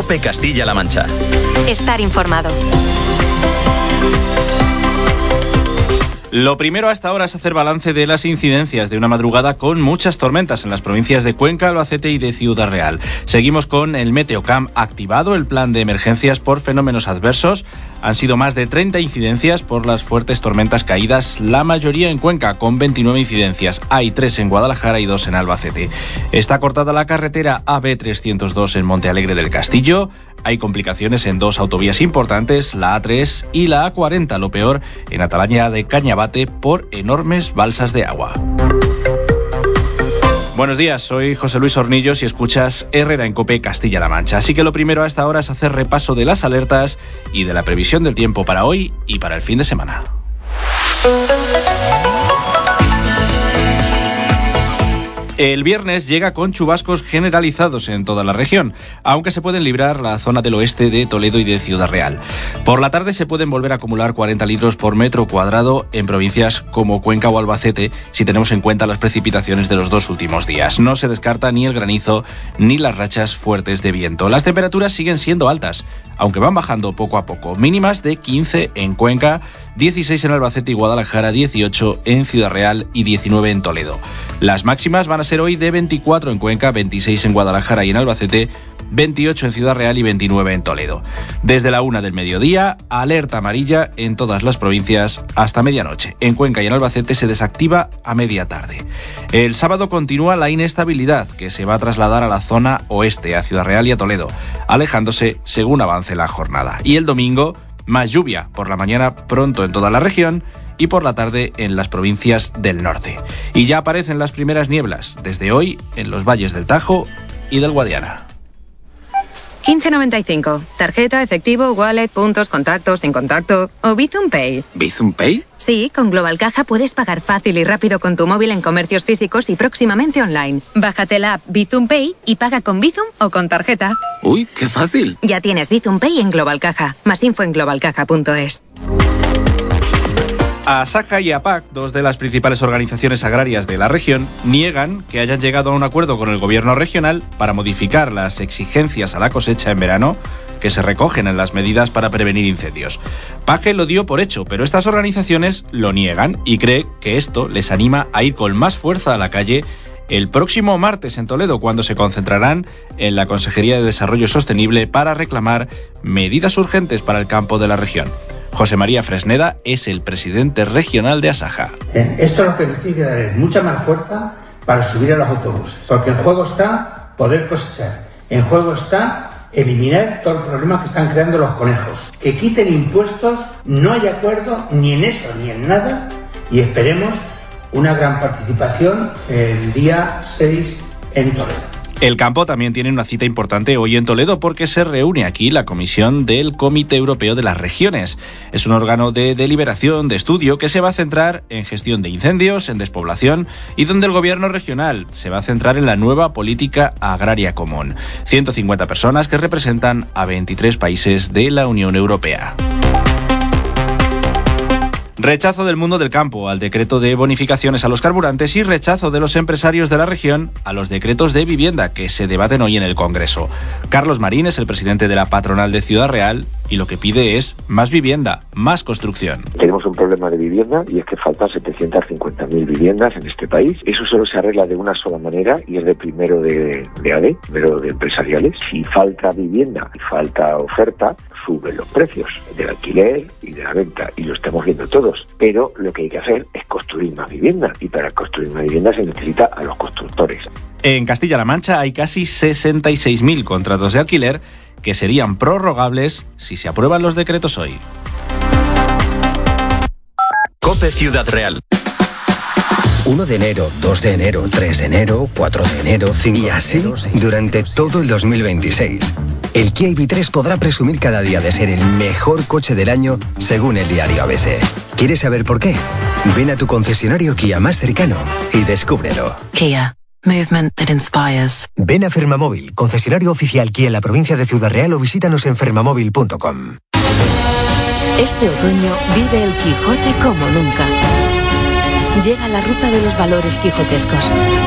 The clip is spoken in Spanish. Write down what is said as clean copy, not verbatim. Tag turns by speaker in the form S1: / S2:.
S1: COPE Castilla-La Mancha.
S2: Estar informado.
S3: Lo primero hasta ahora es hacer balance de las incidencias de una madrugada con muchas tormentas en las provincias de Cuenca, Albacete y de Ciudad Real. Seguimos con el Meteocam activado, el plan de emergencias por fenómenos adversos. Han sido más de 30 incidencias por las fuertes tormentas caídas, la mayoría en Cuenca, con 29 incidencias. Hay 3 en Guadalajara y 2 en Albacete. Está cortada la carretera AB302 en Montealegre del Castillo. Hay complicaciones en 2 autovías importantes, la A3 y la A40, lo peor en Atalaya de Cañabate por enormes balsas de agua. Buenos días, soy José Luis Hornillos y escuchas Herrera en COPE Castilla-La Mancha. Así que lo primero a esta hora es hacer repaso de las alertas y de la previsión del tiempo para hoy y para el fin de semana. El viernes llega con chubascos generalizados en toda la región, aunque se pueden librar la zona del oeste de Toledo y de Ciudad Real. Por la tarde se pueden volver a acumular 40 litros por metro cuadrado en provincias como Cuenca o Albacete, si tenemos en cuenta las precipitaciones de los 2 últimos días. No se descarta ni el granizo ni las rachas fuertes de viento. Las temperaturas siguen siendo altas, aunque van bajando poco a poco. Mínimas de 15 en Cuenca, 16 en Albacete y Guadalajara, 18 en Ciudad Real y 19 en Toledo. Las máximas van a ser hoy de 24 en Cuenca, 26 en Guadalajara y en Albacete, 28 en Ciudad Real y 29 en Toledo. Desde la 1 del mediodía, alerta amarilla en todas las provincias hasta medianoche. En Cuenca y en Albacete se desactiva a media tarde. El sábado continúa la inestabilidad, que se va a trasladar a la zona oeste, a Ciudad Real y a Toledo, alejándose según avance la jornada. Y el domingo, más lluvia por la mañana pronto en toda la región y por la tarde en las provincias del norte. Y ya aparecen las primeras nieblas, desde hoy en los valles del Tajo y del Guadiana.
S4: 15.95. Tarjeta, efectivo, wallet, puntos, contactos, sin contacto o Bizum Pay.
S5: ¿Bizum Pay?
S4: Sí, con Global Caja puedes pagar fácil y rápido con tu móvil en comercios físicos y próximamente online. Bájate la app Bizum Pay y paga con Bizum o con tarjeta.
S5: ¡Uy, qué fácil!
S4: Ya tienes Bizum Pay en Global Caja. Más info en globalcaja.es.
S3: ASAJA y APAC, 2 de las principales organizaciones agrarias de la región, niegan que hayan llegado a un acuerdo con el gobierno regional para modificar las exigencias a la cosecha en verano que se recogen en las medidas para prevenir incendios. PAGE lo dio por hecho, pero estas organizaciones lo niegan y cree que esto les anima a ir con más fuerza a la calle el próximo martes en Toledo, cuando se concentrarán en la Consejería de Desarrollo Sostenible para reclamar medidas urgentes para el campo de la región. José María Fresneda es el presidente regional de ASAJA.
S6: Esto es lo que tiene que dar mucha más fuerza para subir a los autobuses, porque en juego está poder cosechar, en juego está eliminar todo el problema que están creando los conejos, que quiten impuestos, no hay acuerdo ni en eso ni en nada, y esperemos una gran participación el día 6 en Toledo.
S3: El campo también tiene una cita importante hoy en Toledo porque se reúne aquí la comisión del Comité Europeo de las Regiones. Es un órgano de deliberación, de estudio, que se va a centrar en gestión de incendios, en despoblación y donde el gobierno regional se va a centrar en la nueva política agraria común. 150 personas que representan a 23 países de la Unión Europea. Rechazo del mundo del campo al decreto de bonificaciones a los carburantes y rechazo de los empresarios de la región a los decretos de vivienda que se debaten hoy en el Congreso. Carlos Marín es el presidente de la patronal de Ciudad Real y lo que pide es más vivienda, más construcción.
S7: Tenemos un problema de vivienda y es que faltan 750.000 viviendas en este país. Eso solo se arregla de una sola manera y es de primero de ADE, primero de empresariales. Si falta vivienda y falta oferta, suben los precios del alquiler y de la venta y lo estamos viendo todos. Pero lo que hay que hacer es construir más vivienda y para construir más vivienda se necesita a los constructores.
S3: En Castilla-La Mancha hay casi 66.000 contratos de alquiler que serían prorrogables si se aprueban los decretos hoy.
S1: COPE Ciudad Real.
S8: 1 de enero, 2 de enero, 3 de enero, 4 de enero, 5 y así durante todo el 2026. El Kia EV3 podrá presumir cada día de ser el mejor coche del año según el diario ABC. ¿Quieres saber por qué? Ven a tu concesionario Kia más cercano y descúbrelo.
S9: Kia. Movement that inspires.
S8: Ven a Fermamóvil, concesionario oficial Kia en la provincia de Ciudad Real o visítanos en fermamóvil.com.
S10: Este otoño vive el Quijote como nunca. Llega la ruta de los valores quijotescos.